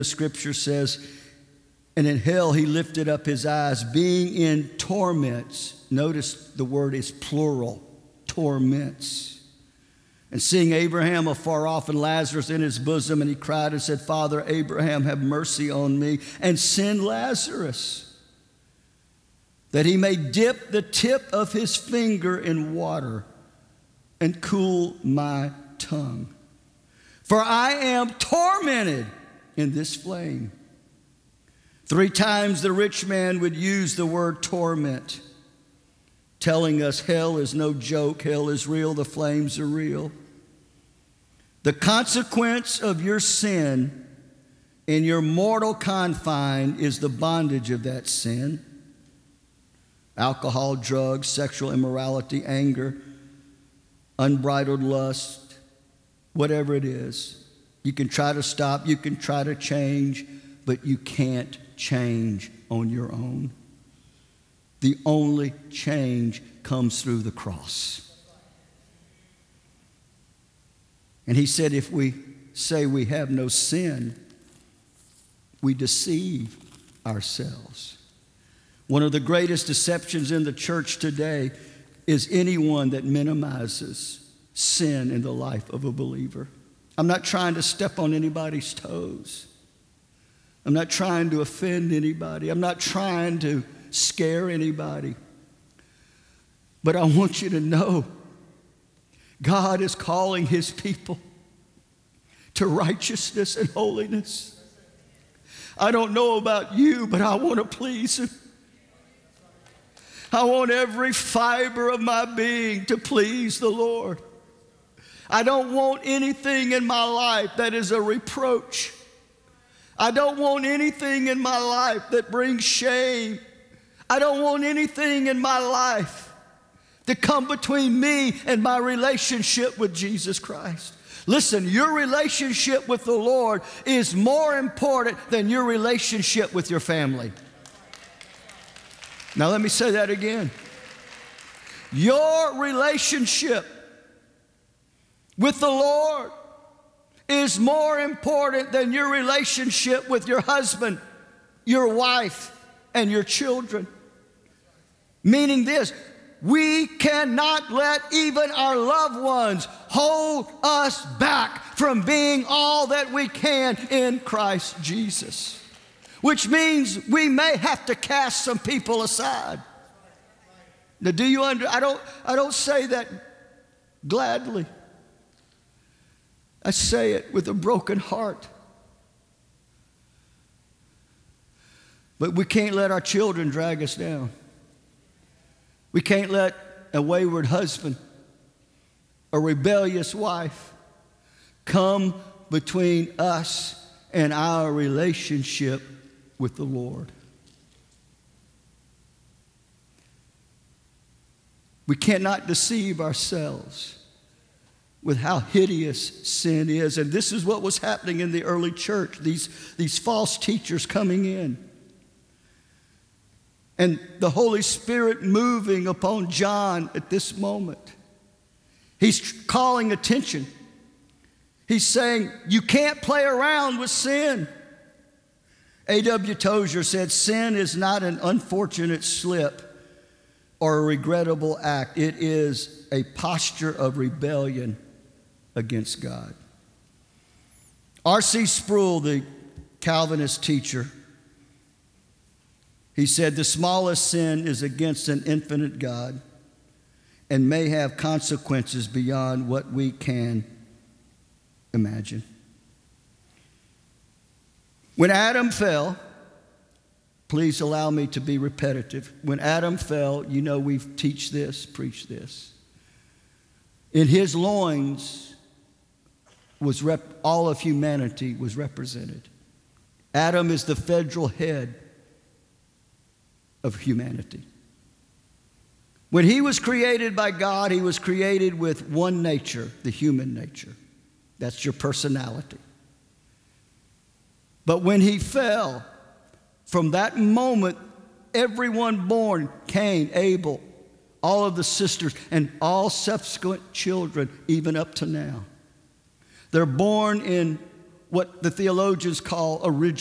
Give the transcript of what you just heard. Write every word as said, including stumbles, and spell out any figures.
The scripture says, and in hell he lifted up his eyes, being in torments. Notice the word is plural, torments. And seeing Abraham afar off and Lazarus in his bosom, and he cried and said, Father Abraham, have mercy on me, and send Lazarus, that he may dip the tip of his finger in water and cool my tongue. For I am tormented in this flame. Three times the rich man would use the word torment, telling us hell is no joke, hell is real, the flames are real. The consequence of your sin in your mortal confine is the bondage of that sin. Alcohol, drugs, sexual immorality, anger, unbridled lust, whatever it is. You can try to stop, you can try to change, but you can't change on your own. The only change comes through the cross. And he said if we say we have no sin, we deceive ourselves. One of the greatest deceptions in the church today is anyone that minimizes sin in the life of a believer. I'm not trying to step on anybody's toes. I'm not trying to offend anybody. I'm not trying to scare anybody. But I want you to know God is calling his people to righteousness and holiness. I don't know about you, but I want to please him. I want every fiber of my being to please the Lord. I don't want anything in my life that is a reproach. I don't want anything in my life that brings shame. I don't want anything in my life to come between me and my relationship with Jesus Christ. Listen, your relationship with the Lord is more important than your relationship with your family. Now let me say that again. Your relationship with the Lord is more important than your relationship with your husband, your wife, and your children. Meaning this, we cannot let even our loved ones hold us back from being all that we can in Christ Jesus. Which means we may have to cast some people aside. Now, do you under, I don't, I don't say that gladly. I say it with a broken heart. But we can't let our children drag us down. We can't let a wayward husband, a rebellious wife come between us and our relationship with the Lord. We cannot deceive ourselves with how hideous sin is. And this is what was happening in the early church, these, these false teachers coming in. And the Holy Spirit moving upon John at this moment. He's calling attention. He's saying, you can't play around with sin. A W Tozer said, sin is not an unfortunate slip or a regrettable act. It is a posture of rebellion against God. R C Sproul, the Calvinist teacher, he said, the smallest sin is against an infinite God and may have consequences beyond what we can imagine. When Adam fell, please allow me to be repetitive. When Adam fell, you know we teach this, preach this. In his loins was rep- all of humanity was represented. Adam is the federal head of humanity. When he was created by God, he was created with one nature, the human nature. That's your personality. But when he fell, from that moment, everyone born, Cain, Abel, all of the sisters, and all subsequent children, even up to now, they're born in what the theologians call original